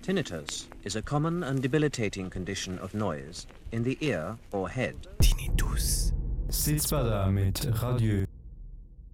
Tinnitus is a common and debilitating condition of noise in the ear or head. Tinnitus. Sitzbada mit Radio